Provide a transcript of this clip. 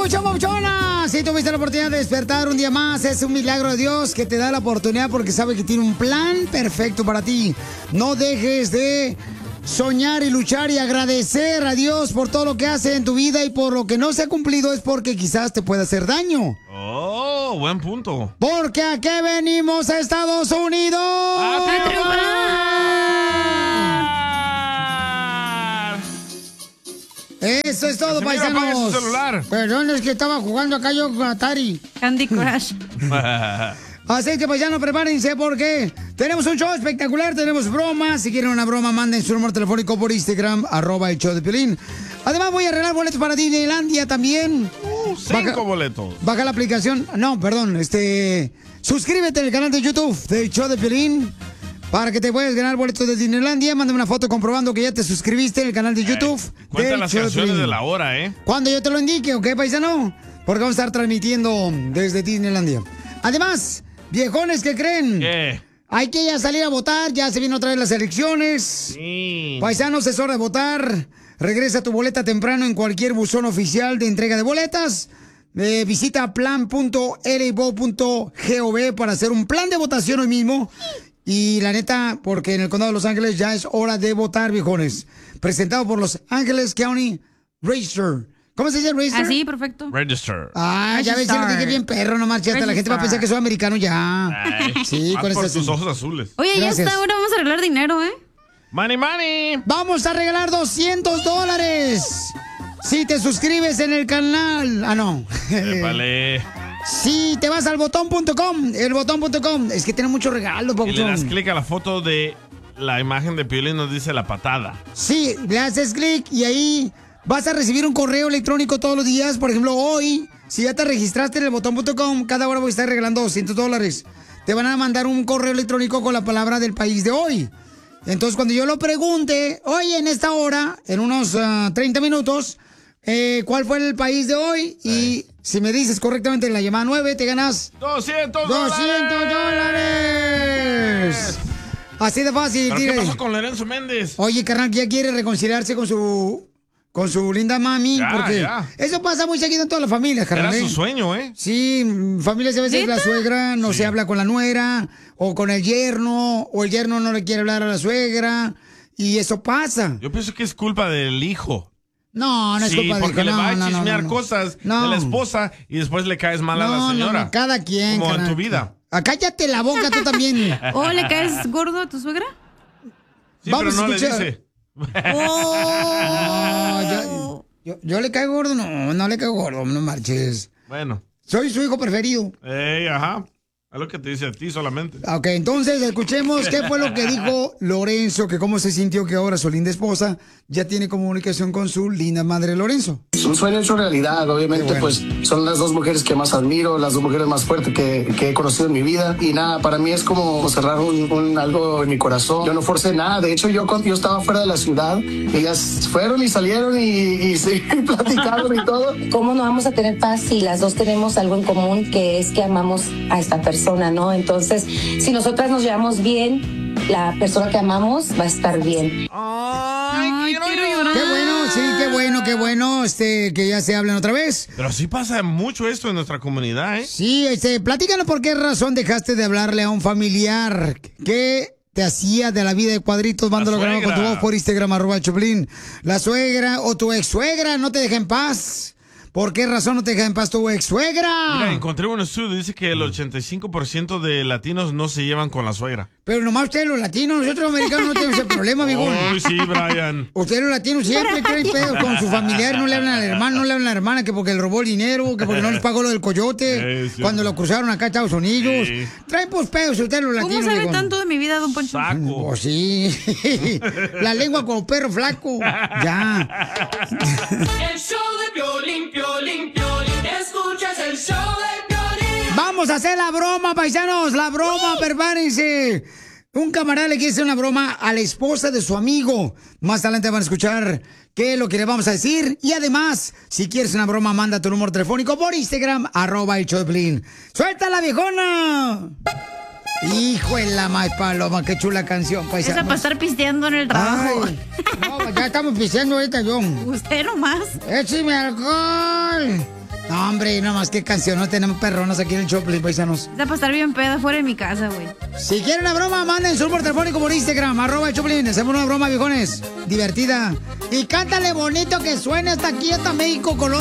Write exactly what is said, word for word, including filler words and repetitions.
papuchón, papuchona! Si tuviste la oportunidad de despertar un día más, es un milagro de Dios que te da la oportunidad porque sabe que tiene un plan perfecto para ti. No dejes de soñar y luchar y agradecer a Dios por todo lo que hace en tu vida y por lo que no se ha cumplido es porque quizás te pueda hacer daño. Oh, buen punto. Porque ¿a qué venimos a Estados Unidos? ¡A triunfar! Eso es todo, paisanos. Apague su celular. Perdón, es que estaba jugando acá yo con Atari. Candy Crush. Así que, paisanos, prepárense porque tenemos un show espectacular, tenemos bromas. Si quieren una broma, manden su número telefónico por Instagram, arroba el show de Piolín. Además, voy a arreglar boletos para Disneylandia también. Uh, cinco baja, boletos. Baja la aplicación. No, perdón, este... Suscríbete al canal de YouTube del show de Piolín para que te puedas ganar boletos de Disneylandia. Mándame una foto comprobando que ya te suscribiste en el canal de YouTube. Eh, cuenta las canciones de, de la hora, ¿eh? Cuando yo te lo indique, ¿ok, paisano? Porque vamos a estar transmitiendo desde Disneylandia. Además... Viejones, ¿qué creen? ¿Qué? Hay que ya salir a votar, ya se vienen otra vez las elecciones. Sí. Paisanos, es hora de votar. Regresa tu boleta temprano en cualquier buzón oficial de entrega de boletas. Eh, visita plan punto l b o punto gov para hacer un plan de votación hoy mismo. Y la neta, porque en el condado de Los Ángeles ya es hora de votar, viejones. Presentado por Los Ángeles County Register. ¿Cómo se dice Register? Ah, sí, perfecto. Register. Ah, ya ves, ya lo dije bien perro, no marches. Hasta la gente va a pensar que soy americano ya. Ay, sí, con por esas tus ojos azules. Oye, Gracias. Ya está, ahora vamos a arreglar dinero, ¿eh? Money, money. Vamos a regalar doscientos dólares. Si te suscribes en el canal. Ah, no. Vale. Si te vas al botón punto com, el botón punto com. Es que tiene muchos regalos, y le das clic a la foto de la imagen de Piolín, nos dice la patada. Sí, le haces clic y ahí... Vas a recibir un correo electrónico todos los días. Por ejemplo, hoy, si ya te registraste en el botón punto com, cada hora voy a estar regalando doscientos dólares. Te van a mandar un correo electrónico con la palabra del país de hoy. Entonces, cuando yo lo pregunte, oye, en esta hora, en unos uh, treinta minutos, eh, ¿cuál fue el país de hoy? Sí. Y si me dices correctamente en la llamada nueve, te ganas... ¡doscientos dólares! ¡doscientos dólares! Así de fácil. ¿Pero qué pasó con Lorenzo Méndez? Oye, carnal, que ya quiere reconciliarse con su... Con su linda mami, ya, porque ya. Eso pasa muy seguido en todas las familias, carnal. Era su sueño, ¿eh? Sí, familias a veces la suegra no sí. se habla con la nuera, o con el yerno, o el yerno no le quiere hablar a la suegra, y eso pasa. Yo pienso que es culpa del hijo. No, no es sí, culpa del hijo. porque le no, va a no, chismear no, no, cosas no. de la esposa y después le caes mal no, a la señora. No, no, cada quien, Como carnal. en tu vida. Ah, cállate la boca tú también. ¿O le caes gordo a tu suegra? Sí, Vamos pero no a escuchar. le dice. Oh, yo, yo, yo le caigo gordo, no, no le caigo gordo, no marches. Bueno. Soy su hijo preferido. Ey, ajá. Es lo que te dice a ti solamente. Ok, entonces escuchemos qué fue lo que dijo Lorenzo, que cómo se sintió que ahora su linda esposa ya tiene comunicación con su linda madre Lorenzo. Es un sueño hecho realidad, obviamente, bueno. Pues son las dos mujeres que más admiro, las dos mujeres más fuertes que, que he conocido en mi vida. Y nada, para mí es como cerrar un, un algo en mi corazón. Yo no forcé nada, de hecho yo, yo estaba fuera de la ciudad, ellas fueron y salieron y, y, sí, y platicaron y todo. ¿Cómo no vamos a tener paz si las dos tenemos algo en común, que es que amamos a esta persona? ¿No? Entonces, si nosotras nos llevamos bien, la persona que amamos va a estar bien. Ay, quiero llorar. Qué bueno, sí, qué bueno, qué bueno, este, que ya se hablen otra vez. Pero sí pasa mucho esto en nuestra comunidad, ¿eh? Sí, este, platícanos por qué razón dejaste de hablarle a un familiar. ¿Qué te hacía de la vida de cuadritos? Mándalo grabado con tu voz por Instagram, arroba Choplin. La suegra o tu ex suegra no te deja en paz. ¿Por qué razón no te deja en paz tu ex suegra? Mira, encontré un estudio, dice que el ochenta y cinco por ciento de latinos no se llevan con la suegra. Pero nomás ustedes los latinos, nosotros los americanos no tenemos ese problema, amigo. Uy, sí, Brian. Ustedes los latinos siempre traen pedos con su familiar, no le hablan al hermano, no le hablan a la hermana, que porque le robó el dinero, que porque no les pagó lo del coyote, sí, cuando lo cruzaron acá a Estados Unidos. Sí. Traen pues pedos ustedes los latinos. ¿Cómo sabe digo? tanto de mi vida, don Poncho? Saco. Pues sí. La lengua como perro flaco. Ya. El show de Piolín, Piolín, Piolín. Escuchas el show de Piolín. Vamos a hacer la broma, paisanos. La broma, prepárense. Un camarada le quiere hacer una broma a la esposa de su amigo. Más adelante van a escuchar qué es lo que le vamos a decir. Y además, si quieres una broma, manda tu número telefónico por Instagram, arroba el show de Piolín. ¡Suelta la viejona! Hijo de la más paloma, qué chula canción, paisanos. Esa para estar pisteando en el trabajo. Ay, no, ya estamos pisteando ahorita, John. Usted nomás. ¡Écheme alcohol! No, hombre, nada más que canción, no tenemos perronas aquí en el Choplin, paisanos. Está para estar bien peda fuera de mi casa, güey. Si quieren una broma, manden su número telefónico por Instagram, arroba el Choplin. Hacemos una broma, viejones, divertida. Y cántale bonito que suene hasta aquí, hasta México, Colombia.